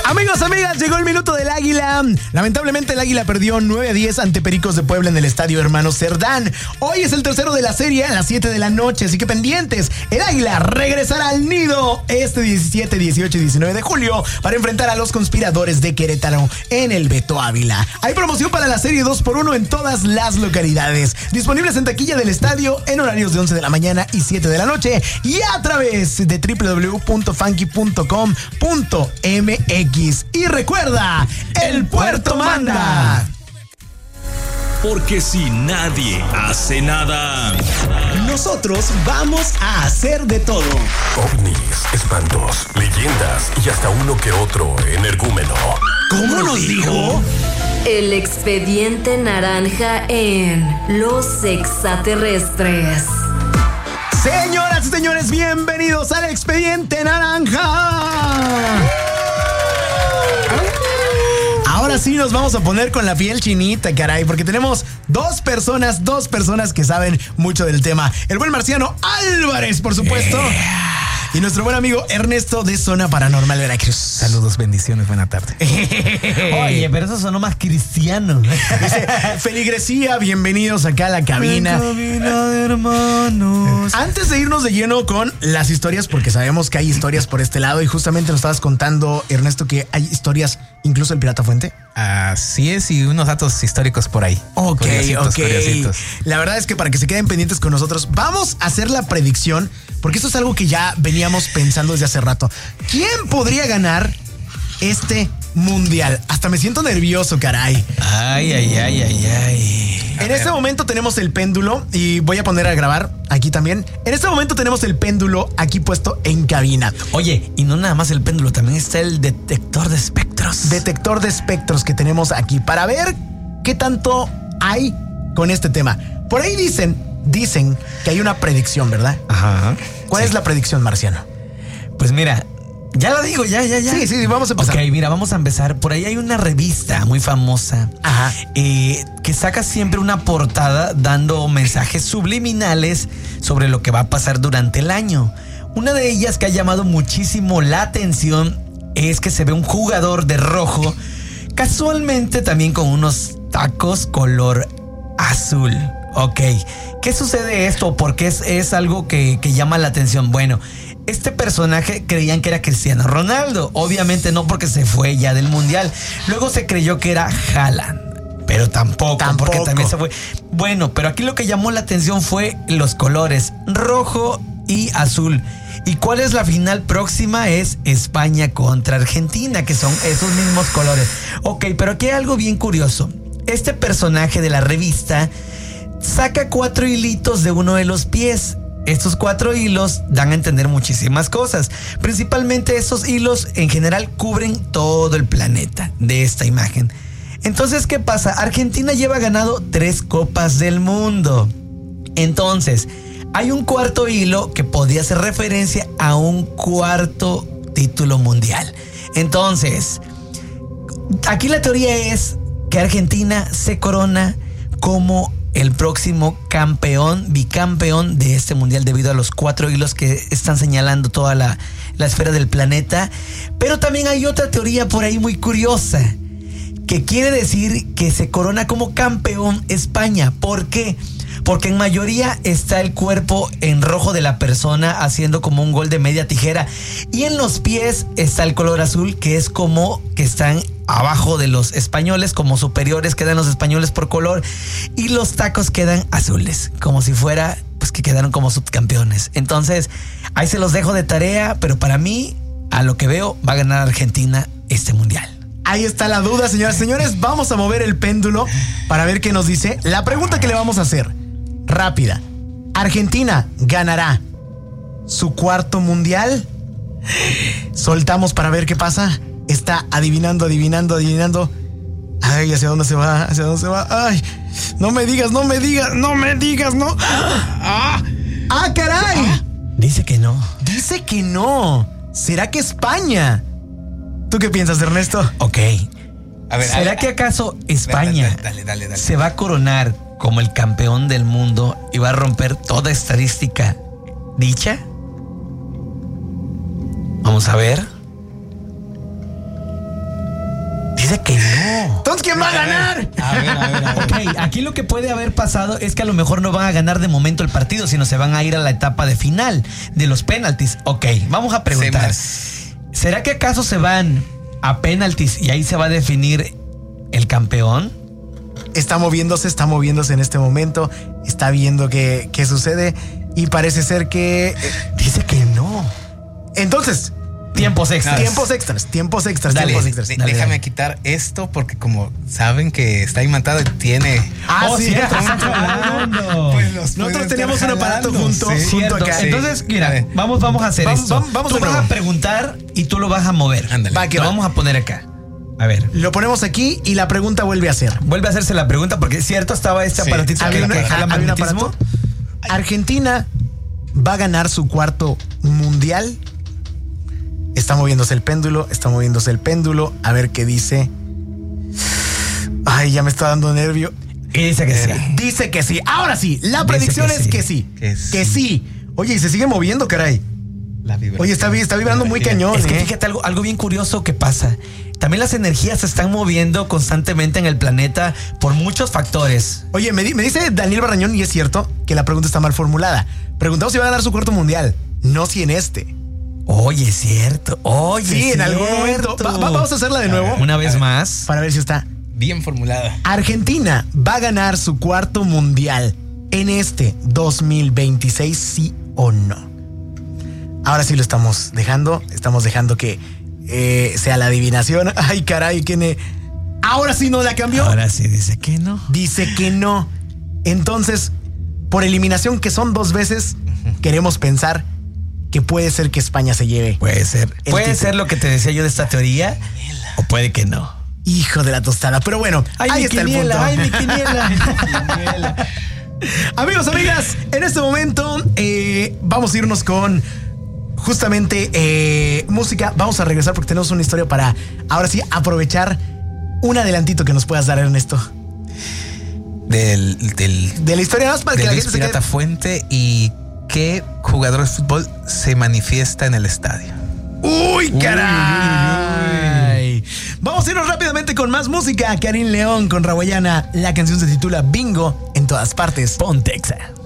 Amigos, amigas, llegó el minuto del Águila. Lamentablemente el Águila perdió 9-10 ante Pericos de Puebla en el Estadio Hermano Cerdán. Hoy es el tercero de la serie a las 7 de la noche, así que pendientes. El Águila regresará al nido este 17, 18 y 19 de julio para enfrentar a los conspiradores de Querétaro en el Beto Ávila. Hay promoción para la serie 2x1 en todas las localidades. Disponibles en taquilla del estadio en horarios de 11 de la mañana y 7 de la noche y a través de www.funky.com.mx. Y recuerda, el puerto manda. Porque si nadie hace nada, nosotros vamos a hacer de todo. OVNIs, espantos, leyendas y hasta uno que otro energúmeno. ¿Cómo nos dijo? El expediente naranja en Los Extraterrestres. Señoras y señores, bienvenidos al expediente naranja. Ahora sí nos vamos a poner con la piel chinita, caray, porque tenemos dos personas que saben mucho del tema. El buen Marciano Álvarez, por supuesto. Y nuestro buen amigo Ernesto de Zona Paranormal Veracruz. Saludos, bendiciones, buena tarde. Oye, pero eso sonó más cristiano. Dice, feligresía, bienvenidos acá a la cabina. Cabina de hermanos. Antes de irnos de lleno con las historias, porque sabemos que hay historias por este lado, y justamente nos estabas contando, Ernesto, que hay historias, incluso el Pirata Fuente. Así es, y unos datos históricos por ahí. Ok. Curiositos. La verdad es que para que se queden pendientes con nosotros, vamos a hacer la predicción, porque esto es algo que ya veníamos pensando desde hace rato. ¿Quién podría ganar este mundial? Hasta me siento nervioso, caray. Ay. En este momento tenemos el péndulo, y voy a poner a grabar aquí también. En este momento tenemos el péndulo aquí puesto en cabina. Oye, y no nada más el péndulo, también está el detector de espectros. Detector de espectros que tenemos aquí para ver qué tanto hay con este tema. Por ahí dicen que hay una predicción, ¿verdad? Ajá. ¿Cuál es la predicción, Marciano? Pues mira, ya lo digo, ya. Sí, vamos a empezar. Ok, mira, vamos a empezar. Por ahí hay una revista muy famosa. Ajá. Que saca siempre una portada dando mensajes subliminales sobre lo que va a pasar durante el año. Una de ellas que ha llamado muchísimo la atención es que se ve un jugador de rojo, casualmente también con unos tacos color azul. Ok, ¿qué sucede esto? ¿Por qué es algo que llama la atención? Bueno, este personaje creían que era Cristiano Ronaldo. Obviamente no, porque se fue ya del mundial. Luego se creyó que era Haaland, pero tampoco, porque también se fue. Bueno, pero aquí lo que llamó la atención fue los colores rojo y azul. ¿Y cuál es la final próxima? Es España contra Argentina, que son esos mismos colores. Ok, pero aquí hay algo bien curioso. Este personaje de la revista saca 4 hilitos de uno de los pies. Estos 4 hilos dan a entender muchísimas cosas. Principalmente esos hilos en general cubren todo el planeta de esta imagen. Entonces, ¿qué pasa? Argentina lleva ganado 3 copas del mundo. Entonces, hay un cuarto hilo que podría hacer referencia a un cuarto título mundial. Entonces, aquí la teoría es que Argentina se corona como el próximo bicampeón de este mundial, debido a los 4 hilos que están señalando toda la esfera del planeta. Pero también hay otra teoría por ahí muy curiosa, que quiere decir que se corona como campeón España. ¿Por qué? Porque en mayoría está el cuerpo en rojo de la persona haciendo como un gol de media tijera, y en los pies está el color azul, que es como que están abajo de los españoles, como superiores quedan los españoles por color, y los tacos quedan azules, como si fuera pues que quedaron como subcampeones. Entonces ahí se los dejo de tarea, pero para mí, a lo que veo, va a ganar Argentina este mundial. Ahí está la duda, señoras y señores. Vamos a mover el péndulo para ver qué nos dice. La pregunta que le vamos a hacer, rápida: ¿Argentina ganará su 4º mundial? Soltamos para ver qué pasa. Está adivinando. Ay, ¿hacia dónde se va? Ay, no me digas, no. ¡Ah, caray! Dice que no. ¿Será que España? ¿Tú qué piensas, Ernesto? Ok. A ver, ¿será que acaso España Dale. se va a coronar como el campeón del mundo y va a romper toda estadística dicha? Vamos a ver. Dice que no. Entonces, ¿quién va a ganar? A ver. Ok, aquí lo que puede haber pasado es que a lo mejor no van a ganar de momento el partido, sino se van a ir a la etapa de final de los penaltis. Ok, vamos a preguntar. ¿Será que acaso se van a penaltis y ahí se va a definir el campeón? Está moviéndose en este momento. Está viendo qué sucede. Y parece ser que... Dice que no. Entonces... Tiempos extras. Tiempos extras. Déjame quitar esto porque como saben que está imantado y tiene... Cierto, estamos hablando. Pues nosotros teníamos un aparato junto acá. Entonces, mira, vamos a hacer esto. Vamos tú de vas nuevo. a preguntar y tú lo vas a mover. Ándale. Va, que Lo va. vamos a poner acá. A ver. Lo ponemos aquí y la pregunta vuelve a ser. Vuelve a hacerse la pregunta porque es cierto, estaba este Sí. aparatito que ¿Había jala un magnetismo. aparato? ¿Argentina va a ganar su cuarto mundial? Está moviéndose el péndulo. A ver qué dice. Ay, ya me está dando nervio. Y dice que sí. Dice que sí. Ahora sí, la Dice predicción que es sí. que sí. Que sí. Oye, y se sigue moviendo, caray. La vibración. Oye, está vibrando muy cañón. Es que fíjate algo bien curioso que pasa. También las energías se están moviendo constantemente en el planeta por muchos factores. Oye, me dice Daniel Barrañón, y es cierto que la pregunta está mal formulada. Preguntamos si va a ganar su cuarto mundial, no si en este. Oye, es cierto. Sí, en algún momento. Vamos a hacerla de nuevo. Una vez más. Para ver si está. Bien formulada. Argentina va a ganar su cuarto mundial en este 2026, sí o no. Ahora sí lo estamos dejando. Estamos dejando que sea la adivinación. Ay, caray, ahora sí no la cambió. Ahora sí dice que no. Dice que no. Entonces, por eliminación, que son 2 veces, queremos pensar que puede ser que España se lleve. Puede ser. El Puede título. ser lo que te decía yo de esta teoría. O puede que no. Hijo de la tostada. Pero bueno, ahí está el punto. Ay, mi quiniela. Amigos, amigas, en este momento vamos a irnos con justamente música. Vamos a regresar porque tenemos una historia para ahora sí aprovechar un adelantito que nos puedas dar, Ernesto. De la historia más para que la gente se quede. Pirata Fuente y qué jugador de fútbol se manifiesta en el estadio. ¡Uy, caray! Vamos a irnos rápidamente con más música. Karim León con Rawayana. La canción se titula Bingo en todas partes. Pontexa.